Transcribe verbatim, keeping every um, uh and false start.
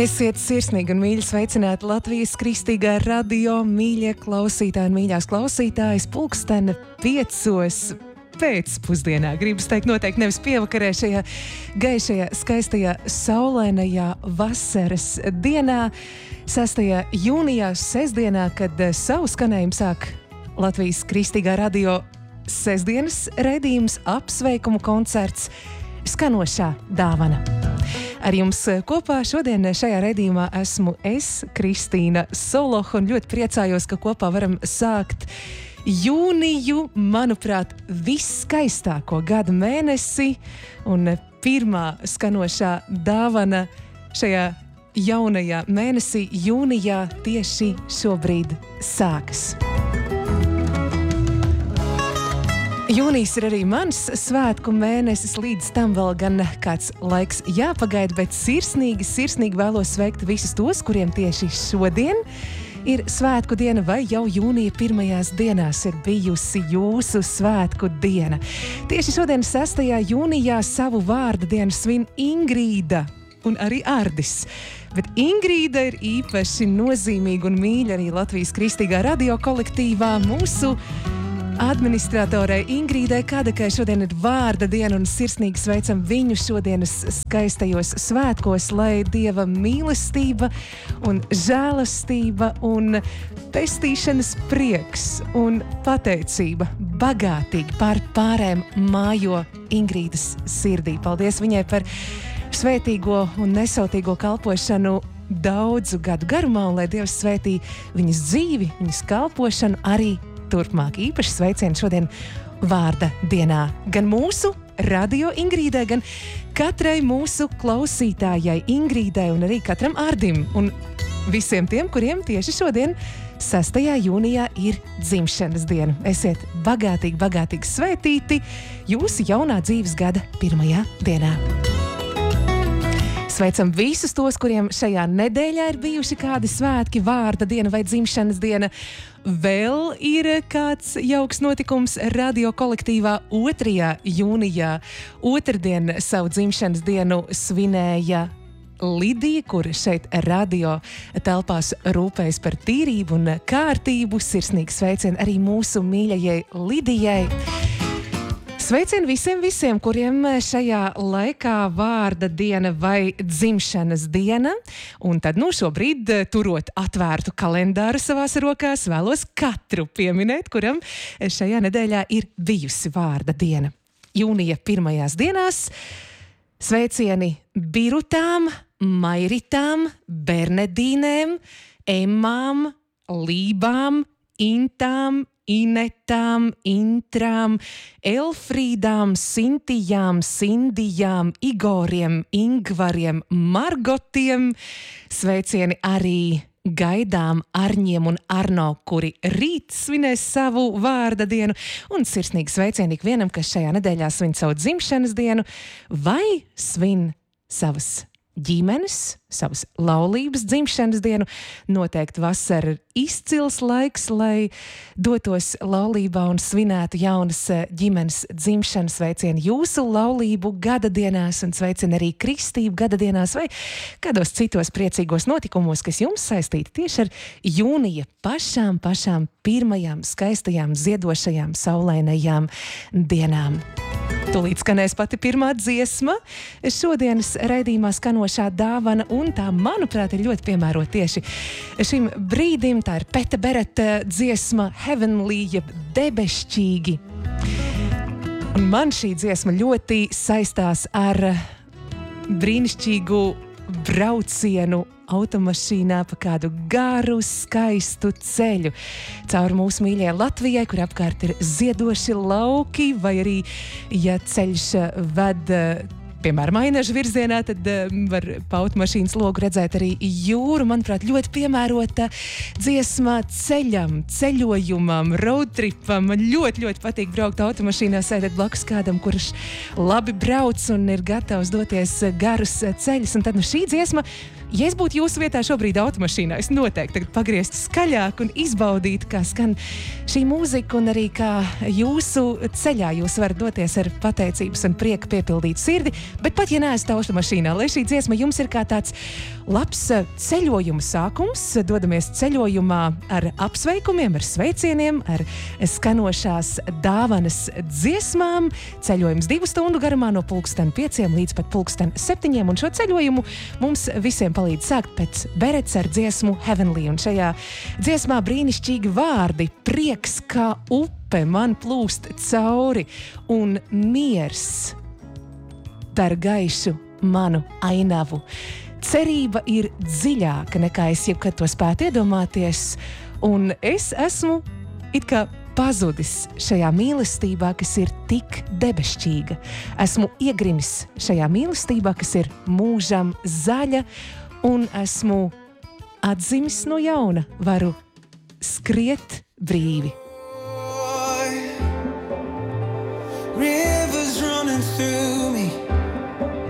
Esiet sirsnīgi un mīļi sveicināti Latvijas Kristīgā radio, mīļie klausītāji un mīļās klausītājas, pulksteni piecos pēcpusdienā. Gribas teikt noteikti nevis pievakarē šajā gaišajā, skaistajā, saulainajā vasaras dienā, sestajā jūnijā, sestdienā, kad savu skanējumu sāk Latvijas Kristīgā radio sestdienas raidījums apsveikumu koncerts Skanošā dāvana. Ar jums kopā šodien šajā raidījumā esmu es, Kristīna Soloha, un ļoti priecājos, ka kopā varam sākt jūniju, manuprāt, visskaistāko gada mēnesi, un pirmā skanošā dāvana šajā jaunajā mēnesī, jūnijā, tieši šobrīd sākas. Jūnijas ir arī mans svētku mēnesis, līdz tam vēl gan kāds laiks jāpagaida, bet sirsnīgi, sirsnīgi vēlos sveikt visus tos, kuriem tieši šodien ir svētku diena vai jau jūnija pirmajās dienās ir bijusi jūsu svētku diena. Tieši šodien sestajā jūnijā savu vārda dienu svin Ingrīda un arī Ardis. Bet Ingrīda ir īpaši nozīmīga un mīļa arī Latvijas Kristīgā radio kolektīvā. Mūsu administratorai Ingrīdai Kadakai šodien ir vārda diena un sirsnīgi sveicam viņu šodienas skaistajos svētkos, lai Dieva mīlestība un žēlastība un pestīšanas prieks un pateicība bagātīgi pār pārēm mājo Ingrīdas sirdī. Paldies viņai par svētīgo un nesautīgo kalpošanu daudzu gadu garumā, un lai Dievs svētī viņas dzīvi, viņas kalpošanu arī turpmāk. Īpaši sveicieni šodien vārda dienā gan mūsu radio Ingrīdai, gan katrai mūsu klausītājai Ingrīdai un arī katram Ardim un visiem tiem, kuriem tieši šodien sestajā jūnijā ir dzimšanas diena. Esiet bagātīgi, bagātīgi svētīti jūsu jaunā dzīves gada pirmajā dienā. Sveicam visus tos, kuriem šajā nedēļā ir bijuši kādi svētki, vārda diena vai dzimšanas diena. Vēl ir kāds jauks notikums radio kolektīvā otrajā jūnijā. Otrdien savu dzimšanas dienu svinēja Lidija, kur šeit radio telpās rūpējas par tīrību un kārtību. Sirsnīgi sveicieni arī mūsu mīļajai Lidijai. Sveicieni visiem, visiem, kuriem šajā laikā vārda diena vai dzimšanas diena. Un tad, nu, šobrīd, turot atvērtu kalendāru savās rokās, vēlos katru pieminēt, kuram šajā nedēļā ir bijusi vārda diena. Jūnija pirmajās dienās sveicieni Birutām, Mairitām, Bernedīnēm, Emmām, Lībām, Intām, Inetām, Intrām, Elfrīdām, Sintijām, Sindijām, Igoriem, Ingvariem, Margotiem. Sveicieni arī Gaidām, Arņiem un Arno, kuri rīt svinēs savu vārda dienu. Un sirsnīgi sveicieni ikvienam, kas šajā nedēļā svin savu dzimšanas dienu vai svin savas ģimenes, savas laulības dzimšanas dienu. Noteikti vasara ir izcils laiks, lai dotos laulībā un svinētu jaunas ģimenes dzimšanas. Sveicieni jūsu laulību gada dienās un sveicieni arī kristību gada dienās vai kādos citos priecīgos notikumos, kas jums saistīti tieši ar jūnija pašām, pašām pirmajām skaistajām, ziedošajām, saulainajām dienām. Tūlīt skanēs pati pirmā dziesma šodienas raidījumā Skanošā dāvana, un tā, manuprāt, ir ļoti piemērota tieši šim brīdim. Tā ir Peta Bereta dziesma Heavenly, jeb debešķīgi. Un man šī dziesma ļoti saistās ar brīnišķīgu braucienu automašīnā pa kādu garu, skaistu ceļu caur mūsu mīļajai Latvijai, kur apkārt ir ziedoši lauki, vai arī, ja ceļš ved, piemēram, Ainažu virzienā, tad var pa automašīnas logu redzēt arī jūru. Manuprāt, ļoti piemērota dziesma ceļam, ceļojumam, roadtripam. Man ļoti, ļoti patīk braukt automašīnā, sēdēt blakus kādam, kurš labi brauc un ir gatavs doties garus ceļus. Un tad nu šī dziesma Ja es būtu jūsu vietā šobrīd automašīnā, es noteikti tagad pagrieztu skaļāk un izbaudītu, kā skan šī mūzika un arī kā jūsu ceļā jūs varat doties ar pateicības un prieku piepildītu sirdi, bet pat ja neesat automašīnā, lai šī dziesma jums ir kā tāds labs ceļojuma sākums, dodamies ceļojumā ar apsveikumiem, ar sveicieniem, ar skanošās dāvanas dziesmām, ceļojums divu stundu garumā no pulksten pieciem līdz pat pulksten septiņiem, un šo ceļojumu mums visiem palīdz sākt pēc Berets ar dziesmu Heavenly, un šajā dziesmā brīnišķīgi vārdi, prieks kā upe man plūst cauri, un miers dar gaišu manu ainavu. Cerība ir dziļāka nekā es jebkad to spētu iedomāties, un es esmu it kā pazudis šajā mīlestībā, kas ir tik debešķīga. Esmu iegrimis šajā mīlestībā, kas ir mūžam zaļa, un esmu atzimis no jauna, varu skriet brīvi.